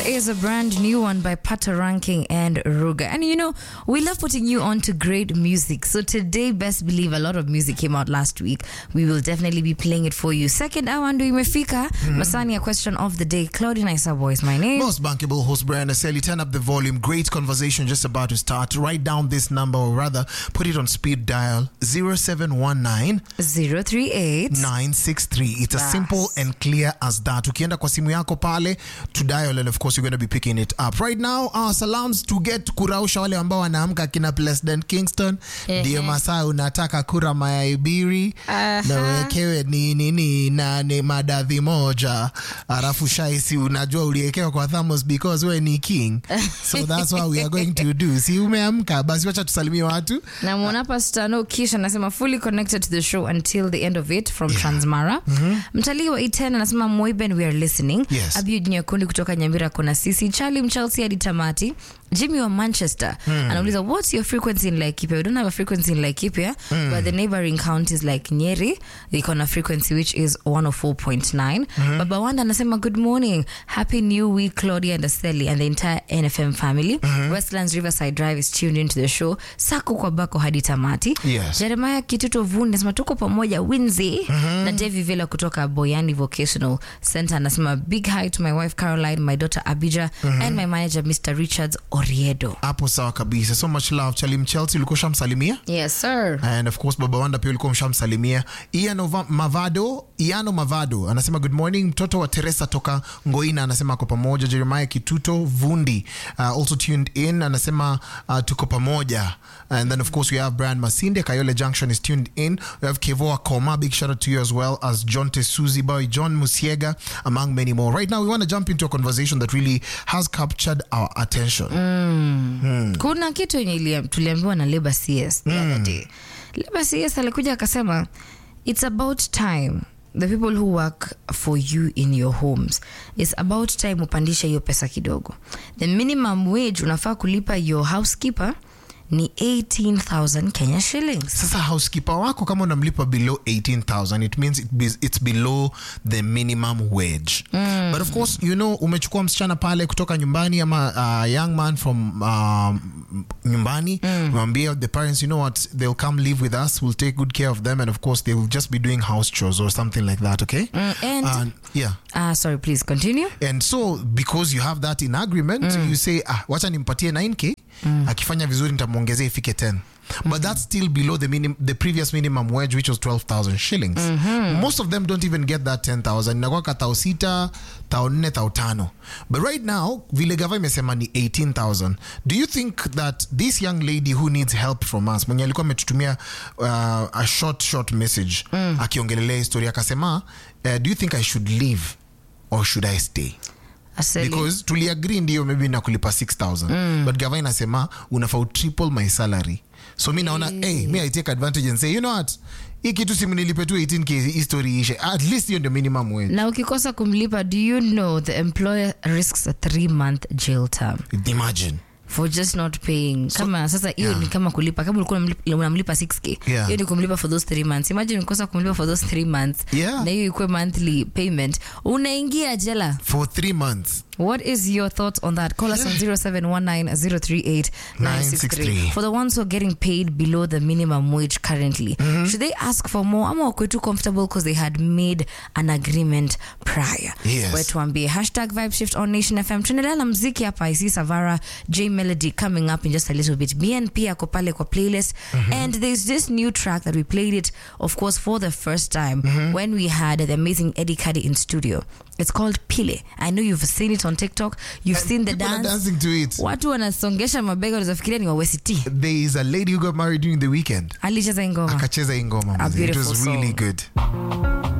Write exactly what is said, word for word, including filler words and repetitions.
is a brand new one by Pata Ranking and Ruga. And you know, we love putting you on to great music. So today, best believe a lot of music came out last week. We will definitely be playing it for you. Second hour, ndo imefika. Mm-hmm. Masani, a question of the day. Claudia Naisa Boys, my name. Most bankable host Brian Aseli. Turn up the volume. Great conversation just about to start. Write down this number, or rather, put it on speed dial zero seven one nine zero three eight nine six three. It's as Yes. simple and clear as that. Ukienda kwa simu yako pale to dial, and of course you're going to be picking it up. Right now, our salams to get kurausha wale ambao wanaamka kina President Kingston. Ndio masaa unataka kura mayaibiri Uh-huh. na wekewe ni nini na ni madadhi moja. Arafu shaisi unajua uliekewa kwa thamos because we ni king. So that's what we are going to do. Si umeamka basi wacha tusalimie watu. Na mwona hapa Stano Kisha anasema fully connected to the show until the end of it from yeah. Transmara. Mm-hmm. Mtalii wa Iten anasema Moiben we are listening. Yes. Abiud Nyakundi kutoka Nyamira kuna sisi. Charlie Mchelsea hadi tamati. Jimmy wa Manchester mm. anauliza what's your frequency in Laikipia? We don't have a frequency in Laikipia, mm. but the neighboring counties like Nyeri, they got a frequency which is one oh four point nine. Mm-hmm. Baba Wanda anasema good morning, happy new week Claudia and Aseli and the entire N F M family. Mm-hmm. Westlands Riverside Drive is tuned into the show. Sako kwa bako hadi tamati. Yes. Jeremiah Kituto Vunde anasema tuko pamoja Winzy. Mm-hmm. Na Devi Villa kutoka Boyani Vocational Center anasema big hi to my wife Caroline, my daughter Abija, mm-hmm. and my manager Mister Richards Oriedo. Hapo sawa kabisa. So much love. Charlie Mchelsea ulikuwa shamsalimia? Yes sir. And of course Baba Wanda pia ulikuwa mshamsalimia. Iano Mavado, Iano Mavado anasema good morning. Mtoto wa Teresa toka Ngoina anasema ako pamoja. Jeremiah Kituto Vundi uh, also tuned in anasema uh, tuko pamoja. And then of course we have Brian Masinde, Kayole Junction is tuned in. We have Kevoa Koma, big shout out to you as well as John Tesuzi Boy, John Musiega, among many more. Right now we want to jump into a conversation that really has captured our attention. Mm. Mm. Kuna kitu yenye tuliambiwa na Labor C S the mm. other day. Labor C S alikuja akasema it's about time the people who work for you in your homes, it's about time upandisha hiyo pesa kidogo. The minimum wage unafaa kulipa your housekeeper ni eighteen thousand Kenya shillings. Sasa housekeeper wako kama unamlipa below eighteen thousand, it means it be, it's below the minimum wage. Mm. But of course, you know, umechukua msichana pale kutoka nyumbani ama a uh, young man from uh, nyumbani, mm. mwambie the parents, you know what, they'll come live with us, we'll take good care of them, and of course they will just be doing house chores or something like that, okay? Mm. And uh, yeah. Ah, uh, sorry, please continue. And so because you have that in agreement, mm. you say, ah, wacha nimpatie nine K, mm. akifanya vizuri nitamuongezea ifike ten. Mm-hmm. But that's still below the minim- the previous minimum wage, which was twelve thousand shillings. Mm-hmm. Most of them don't even get that ten thousand. Inakuwa ka tao sita, tao nne, tao tano. But right now, vile gava imesema ni eighteen thousand. Do you think that this young lady who needs help from us, mwenye alikuwa ametutumia uh, a short, short message, mm. akiongelelea historia akasema, uh, do you think I should leave or should I stay? Aseli. Because tuli agree ndio maybe nakulipa six thousand. Mm. But gava inasema unafaa triple my salary. So mi naona, hey. hey, me I take advantage and say, you know what? Hii kitu simu nilipe tu eighteen K history ishe. At least hiyo ndio minimum wage. Na ukikosa kumlipa, do you know the employer risks a three month jail term? Imagine. For just not paying. So, kama sasa hiyo yeah. ni kama kulipa. Kama ulikuwa unamlipa six K. Hiyo yeah. ni kumlipa for those three months. Imagine ukikosa kumlipa for those three months. Yeah. Na hiyo ikuwe monthly payment. Unaingia jela. For three months. What is your thoughts on that? Call us on zero seven one nine zero three eight nine six three. For the ones who are getting paid below the minimum wage currently, mm-hmm. should they ask for more? Ama wakwe too comfortable because they had made an agreement prior. Yes. Wetuambie. Hashtag Vibe Shift on Nation F M. Tunaendelea na mziki hapa. I see Savara, J Melody coming up in just a little bit. B N P ako pale kwa playlist. Mm-hmm. And there's this new track that we played it, of course, for the first time mm-hmm. when we had the amazing Eddie Kadi in studio. It's called Pile. I know you've seen it on TikTok. You've and seen the people dance. Are dancing to it. Watu wanasongesha mabega unafikiria ni wa West T. There is a lady who got married during the weekend. Alicheza ingoma. Akacheza ingoma. A it was song. really good.